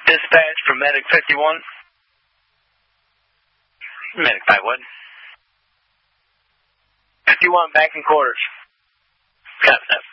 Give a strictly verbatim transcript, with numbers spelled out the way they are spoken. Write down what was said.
Dispatch from Medic fifty-one. Medic five one. fifty-one, back in quarters. Copy that.